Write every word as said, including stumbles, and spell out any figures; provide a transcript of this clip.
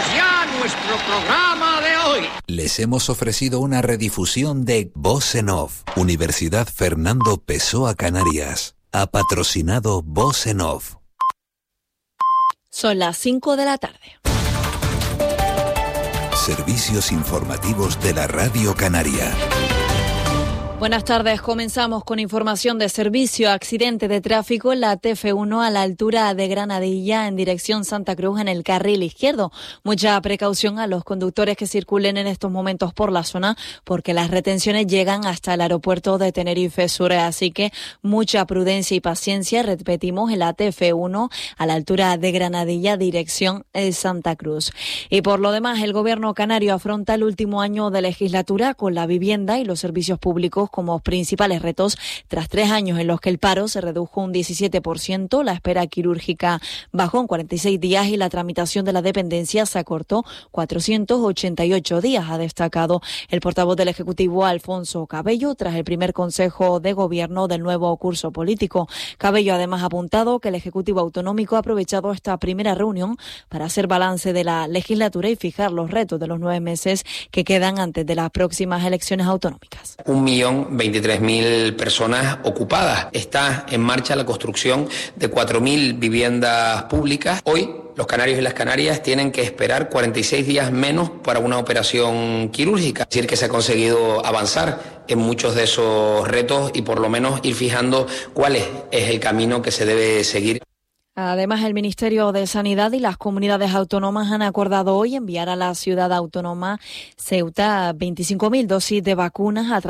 ya nuestro programa de hoy. Les hemos ofrecido una redifusión de Voz en Off. Universidad Fernando Pessoa Canarias. Ha patrocinado Voz en Off. Son las cinco de la tarde. Servicios informativos de la Radio Canaria. Buenas tardes, comenzamos con información de servicio. Accidente de tráfico en la T F uno a la altura de Granadilla en dirección Santa Cruz en el carril izquierdo. Mucha precaución a los conductores que circulen en estos momentos por la zona porque las retenciones llegan hasta el aeropuerto de Tenerife Sur, así que mucha prudencia y paciencia. Repetimos, en la T F uno a la altura de Granadilla dirección Santa Cruz. Y por lo demás, el gobierno canario afronta el último año de legislatura con la vivienda y los servicios públicos como principales retos, tras tres años en los que el paro se redujo un diecisiete por ciento, la espera quirúrgica bajó en cuarenta y seis días y la tramitación de la dependencia se acortó cuatrocientos ochenta y ocho días, ha destacado el portavoz del Ejecutivo, Alfonso Cabello, tras el primer Consejo de Gobierno del nuevo curso político. Cabello además ha apuntado que el Ejecutivo Autonómico ha aprovechado esta primera reunión para hacer balance de la legislatura y fijar los retos de los nueve meses que quedan antes de las próximas elecciones autonómicas. Un millón veintitrés mil personas ocupadas. Está en marcha la construcción de cuatro mil viviendas públicas. Hoy los canarios y las canarias tienen que esperar cuarenta y seis días menos para una operación quirúrgica. Es decir, que se ha conseguido avanzar en muchos de esos retos y por lo menos ir fijando cuál es, es el camino que se debe seguir. Además, el Ministerio de Sanidad y las comunidades autónomas han acordado hoy enviar a la ciudad autónoma Ceuta veinticinco mil dosis de vacunas a